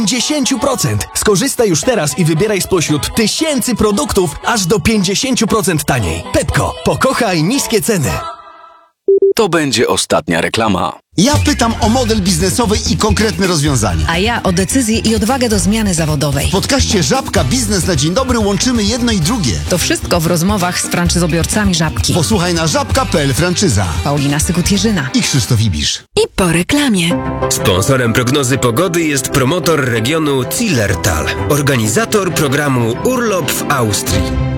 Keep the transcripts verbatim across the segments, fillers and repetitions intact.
pięćdziesiąt procent. Skorzystaj już teraz i wybieraj spośród tysięcy produktów aż do pięćdziesiąt procent taniej. Pepko, pokochaj niskie ceny. To będzie ostatnia reklama. Ja pytam o model biznesowy i konkretne rozwiązania. A ja o decyzję i odwagę do zmiany zawodowej. W podcaście Żabka Biznes na Dzień Dobry łączymy jedno i drugie. To wszystko w rozmowach z franczyzobiorcami Żabki. Posłuchaj na żabka kropka p l franczyza. Paulina Sykut-Jerzyna I Krzysztof Ibisz. I po reklamie. Sponsorem prognozy pogody jest promotor regionu Zillertal, organizator programu Urlop w Austrii.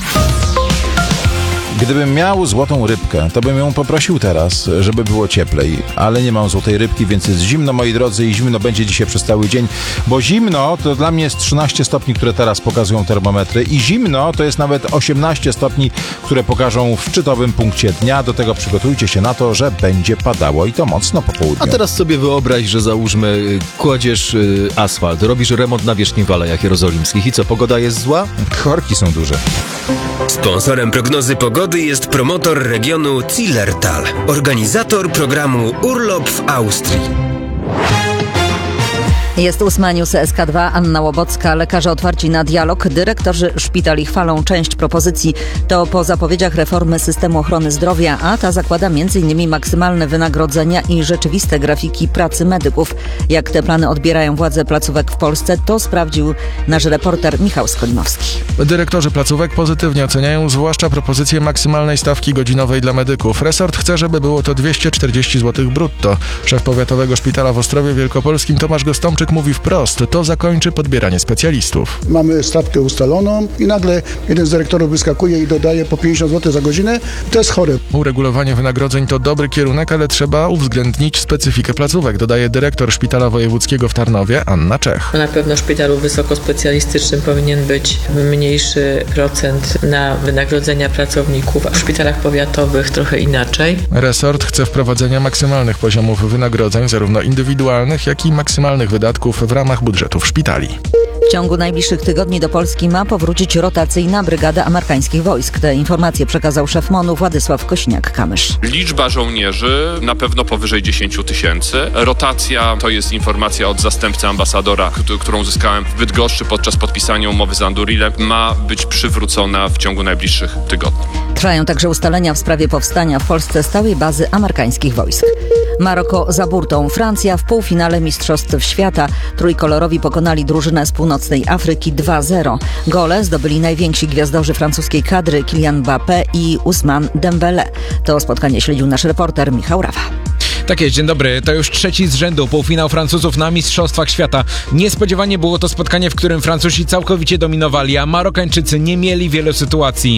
Gdybym miał złotą rybkę, to bym ją poprosił teraz, żeby było cieplej. Ale nie mam złotej rybki, więc jest zimno, moi drodzy, i zimno będzie dzisiaj przez cały dzień. Bo zimno to dla mnie jest trzynaście stopni, które teraz pokazują termometry. I zimno to jest nawet osiemnaście stopni, które pokażą w szczytowym punkcie dnia. Do tego przygotujcie się na to, że będzie padało i to mocno po południu. A teraz sobie wyobraź, że załóżmy kładziesz y, asfalt, robisz remont nawierzchni w Alejach Jerozolimskich i co, pogoda jest zła? Korki są duże. Sponsorem prognozy pogody jest promotor regionu Zillertal, organizator programu Urlop w Austrii. Jest ósma News S K dwa, Anna Łobocka. Lekarze otwarci na dialog. Dyrektorzy szpitali chwalą część propozycji. To po zapowiedziach reformy systemu ochrony zdrowia, a ta zakłada między innymi maksymalne wynagrodzenia i rzeczywiste grafiki pracy medyków. Jak te plany odbierają władze placówek w Polsce, to sprawdził nasz reporter Michał Skolimowski. Dyrektorzy placówek pozytywnie oceniają zwłaszcza propozycję maksymalnej stawki godzinowej dla medyków. Resort chce, żeby było to dwieście czterdzieści złotych brutto. Szef Powiatowego Szpitala w Ostrowie Wielkopolskim Tomasz Gostomczyk mówi wprost, to zakończy podbieranie specjalistów. Mamy stawkę ustaloną i nagle jeden z dyrektorów wyskakuje i dodaje po pięćdziesiąt złotych za godzinę. To jest chore. Uregulowanie wynagrodzeń to dobry kierunek, ale trzeba uwzględnić specyfikę placówek, dodaje dyrektor Szpitala Wojewódzkiego w Tarnowie Anna Czech. Na pewno w szpitalu wysokospecjalistycznym powinien być mniejszy procent na wynagrodzenia pracowników, a w szpitalach powiatowych trochę inaczej. Resort chce wprowadzenia maksymalnych poziomów wynagrodzeń, zarówno indywidualnych, jak i maksymalnych wydatków w ramach budżetów szpitali. W ciągu najbliższych tygodni do Polski ma powrócić rotacyjna brygada amerykańskich wojsk. Te informacje przekazał szef MON-u Władysław Kośniak-Kamysz. Liczba żołnierzy na pewno powyżej dziesięć tysięcy. Rotacja to jest informacja od zastępcy ambasadora, którą uzyskałem w Bydgoszczy podczas podpisania umowy z Andurilem. Ma być przywrócona w ciągu najbliższych tygodni. Trwają także ustalenia w sprawie powstania w Polsce stałej bazy amerykańskich wojsk. Maroko za burtą. Francja w półfinale Mistrzostw Świata. Trójkolorowi pokonali drużynę z północnej Afryki dwa zero. Gole zdobyli najwięksi gwiazdorzy francuskiej kadry Kylian Mbappé i Ousmane Dembélé. To spotkanie śledził nasz reporter Michał Rawa. Tak jest, dzień dobry. To już trzeci z rzędu półfinał Francuzów na Mistrzostwach Świata. Niespodziewanie było to spotkanie, w którym Francuzi całkowicie dominowali, a Marokańczycy nie mieli wielu sytuacji.